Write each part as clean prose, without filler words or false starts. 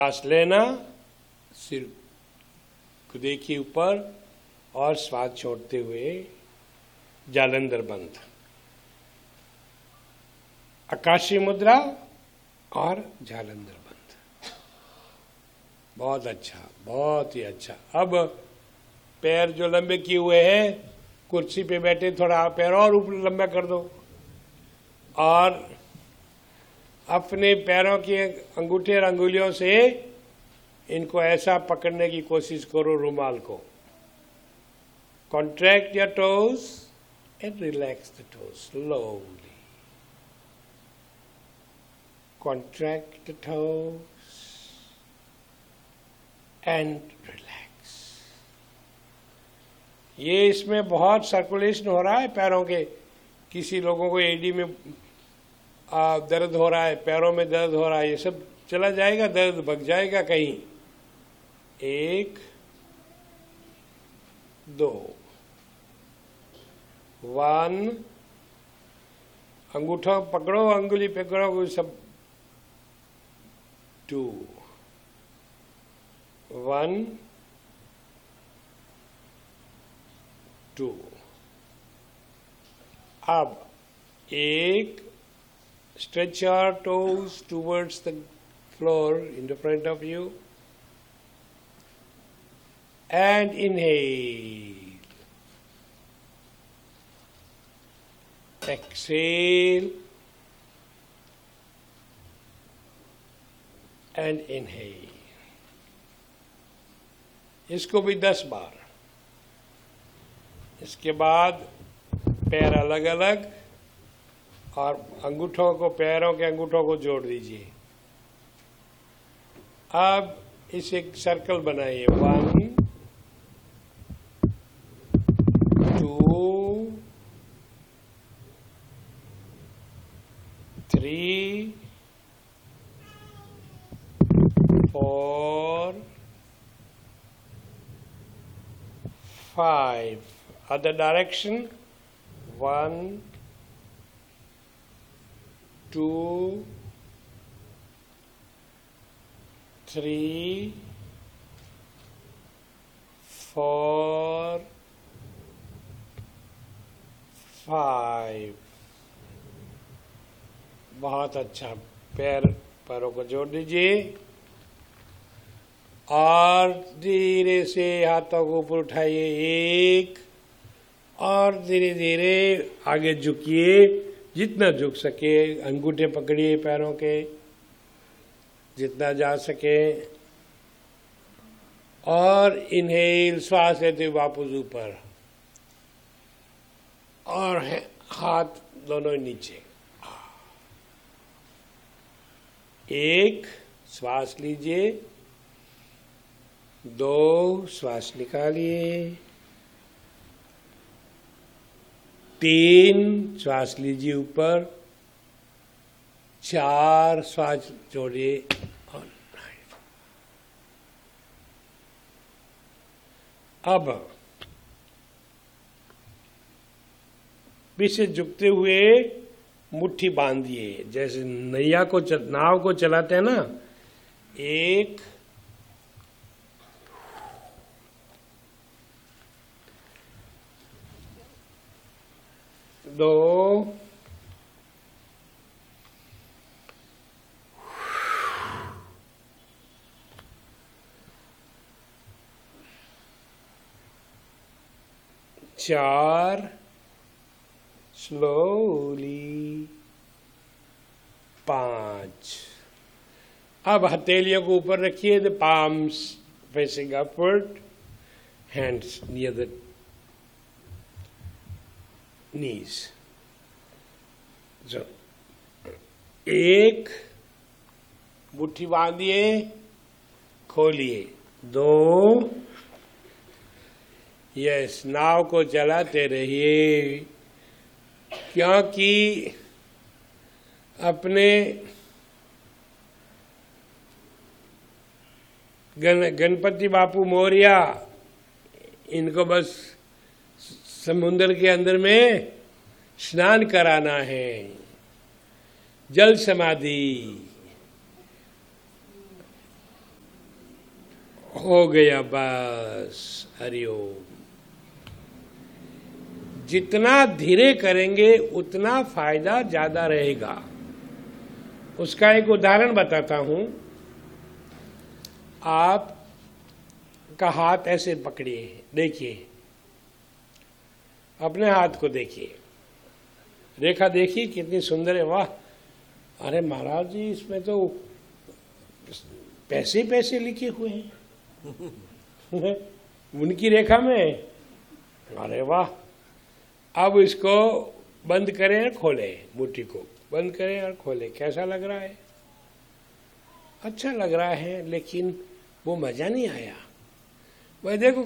सांस लेना, सिर को देखिए ऊपर और श्वास छोड़ते हुए जालंधर बंद। आकाशीय मुद्रा और जालंधर बंद। बहुत अच्छा, बहुत ही अच्छा। अब पैर जो लंबे किए हुए हैं, कुर्सी पे बैठे थोड़ा पैर और ऊपर लंबा कर दो और अपने पैरों के अंगूठे और अंगुलियों से इनको ऐसा पकड़ने की कोशिश करो रुमाल को। Contract your toes and relax the toes slowly. Contract the toes and relax. ये इसमें बहुत सर्कुलेशन हो रहा है पैरों के। किसी लोगों को एडी में दर्द हो रहा है, पैरों में दर्द हो रहा है, ये सब चला जाएगा, दर्द भग जाएगा कहीं। 1 2 1 अंगूठा पकड़ो, अंगुली पकड़ो, सब 2 1 2। अब 1 stretch your toes towards the floor in the front of you and inhale. Exhale and inhale. इसको भी 10 बार। इसके बाद पैर अलग अलग और अंगूठों को, पैरों के अंगूठों को जोड़ दीजिए। अब इसे एक सर्कल बनाइए। 1 2 3 4 5। Other direction। 1 2 3 4 5। बहुत अच्छा। पैरों को जोड़ दीजिए और धीरे से हाथों को ऊपर उठाइए। 1 और धीरे धीरे आगे झुकिए, जितना झुक सके। अंगूठे पकड़िए पैरों के, जितना जा सके। और इनहेल, श्वास लेते हुए वापस ऊपर और हाथ दोनों नीचे। 1 श्वास लीजिए, 2 श्वास निकालिए, 3 श्वास लीजिए ऊपर, 4 श्वास छोड़िए और अब पीछे झुकते हुए मुट्ठी बांधिए, जैसे नाव को चलाते हैं ना। 1 2 4 स्लोली 5। अब हथेलियों को ऊपर रखिए, the palms facing upward, hands near the knees. 1 मुट्ठी बांधिए, खोलिए। 2 यस, नाव को चलाते रहिए, क्योंकि अपने गणपति बापू मौर्या, इनको बस समुद्र के अंदर में स्नान कराना है। जल समाधि, हो गया बस। हरिओम। जितना धीरे करेंगे उतना फायदा ज्यादा रहेगा। उसका एक उदाहरण बताता हूं। आप का हाथ ऐसे पकड़िए, देखिए, अपने हाथ को देखिए, रेखा देखिए कितनी सुंदर है, वाह। अरे महाराज जी, इसमें तो पैसे पैसे लिखे हुए हैं उनकी रेखा में। अरे वाह। अब इसको बंद करें और खोलें, मुट्ठी को बंद करें और खोलें, कैसा लग रहा है? अच्छा लग रहा है, लेकिन वो मजा नहीं आया। वह देखो,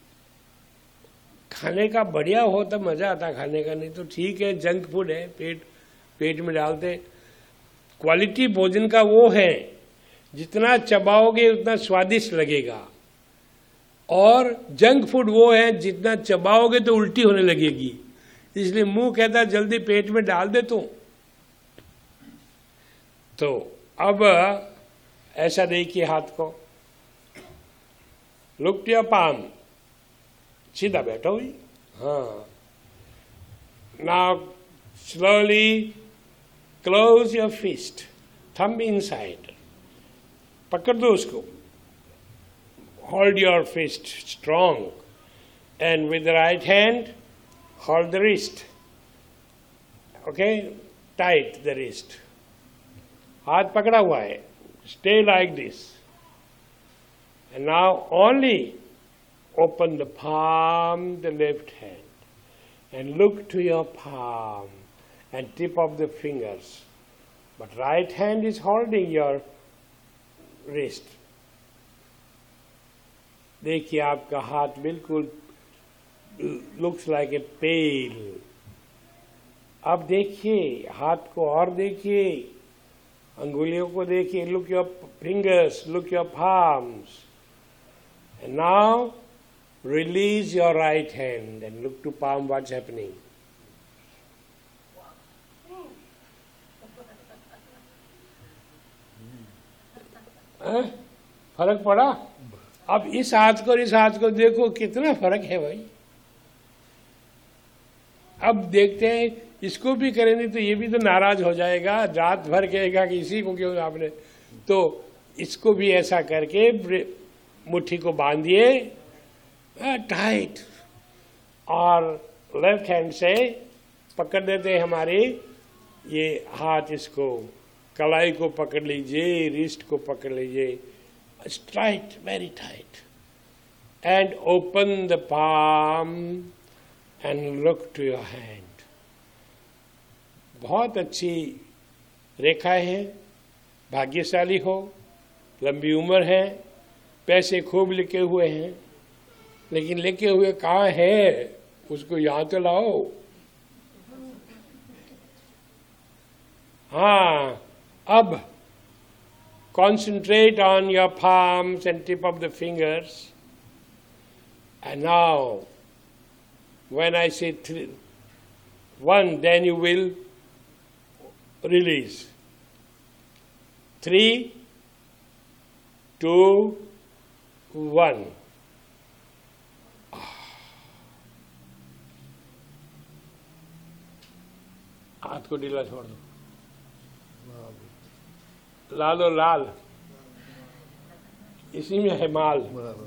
खाने का बढ़िया हो तब मजा आता खाने का, नहीं तो ठीक है, जंक फूड है, पेट में डालते। क्वालिटी भोजन का वो है, जितना चबाओगे उतना स्वादिष्ट लगेगा। और जंक फूड वो है, जितना चबाओगे तो उल्टी होने लगेगी। इसलिए मुंह कहता जल्दी पेट में डाल दे तू। तो अब ऐसा देखिए हाथ को, लुक टू योर पाम, सीधा बैठो ही। हाँ, now slowly close your fist, thumb inside, पकड़ दो उसको, hold your fist strong, and with the right hand hold the wrist, okay, tight the wrist, हाथ पकड़ा हुआ है, stay like this, and now only open the palm, the left hand, and look to your palm and tip of the fingers, but right hand is holding your wrist. देखिए आपका हाथ बिल्कुल looks like a pail. अब देखिए हाथ को और देखिए, अंगुलियों को देखिए, look your fingers, look your palms, and now release your right hand and look to palm, what's happening. फर्क पड़ा? अब इस हाथ को और इस हाथ को देखो, कितना फर्क है भाई। अब देखते हैं, इसको भी करेंगे तो ये भी तो नाराज हो जाएगा, रात भर कहेगा कि इसी को क्यों आपने। तो इसको भी ऐसा करके मुट्ठी को बांधिए टाइट, और लेफ्ट हैंड से पकड़ देते हैं हमारे ये हाथ, इसको कलाई को पकड़ लीजिए, रिस्ट को पकड़ लीजिए, tight, very tight, and open the palm and look to your hand. बहुत अच्छी रेखाएं हैं, भाग्यशाली हो, लंबी उम्र है, पैसे खूब लिखे हुए हैं, लेकिन लिखे हुए कहाँ है, उसको यहाँ तो लाओ। हाँ, अब concentrate on your palms and tip of the fingers, and now when I say 1, then you will release. 3, 2, 1. हाथ को ढीला छोड़ दो, लालो लाल, इसी में है माल।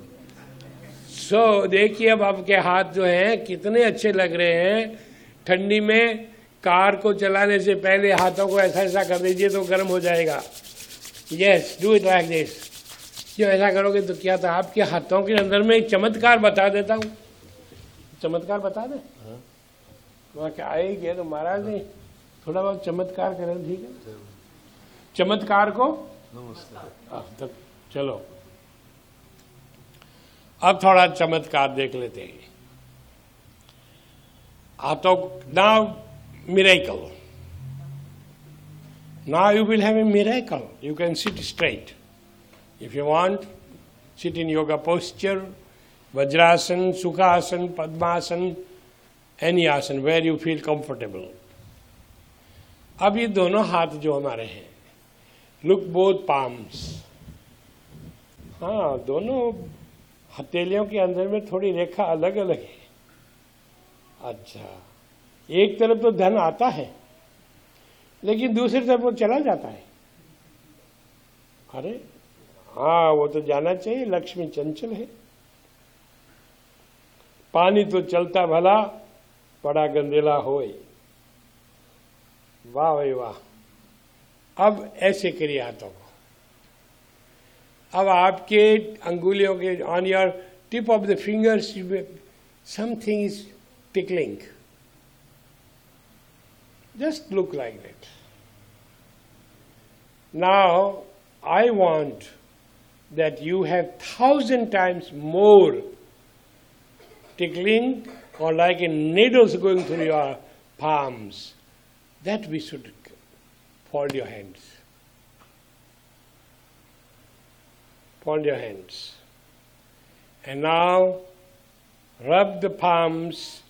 देखिए अब आपके हाथ जो हैं कितने अच्छे लग रहे हैं। ठंडी में कार को चलाने से पहले हाथों को ऐसा ऐसा कर दीजिए तो गर्म हो जाएगा। Yes, do it like this. क्यों ऐसा करोगे तो क्या था, आपके हाथों के अंदर में एक चमत्कार बता देता हूँ। चमत्कार बता दे, वहाँ क्या आएगी तो महाराज ने थोड़ा बहुत चमत्कार करें, ठीक है। चमत्कार को नमस्कार। चलो अब थोड़ा चमत्कार देख लेते हैं। तो now miracle, now you will have a miracle. You can sit straight if you want, sit in yoga posture, vajrasana, Sukhasan, padmasana, any आसन वेयर यू फील कंफर्टेबल। अब ये दोनों हाथ जो हमारे हैं, लुक बोथ पाम्स, हाँ, दोनों हथेलियों के अंदर में थोड़ी रेखा अलग अलग है। अच्छा, एक तरफ तो धन आता है लेकिन दूसरी तरफ वो चला जाता है। अरे हाँ, वो तो जाना चाहिए, लक्ष्मी चंचल है। पानी तो चलता भला बड़ा गंदेला होए। वाह भाई वाह। अब ऐसे करिए हाथों को। अब आपके अंगुलियों के on your tip of the fingers something is tickling. Just look like that. Now I want that you have 1,000 times more tickling, or like in needles going through your palms. That we should fold your hands. Fold your hands. And now rub the palms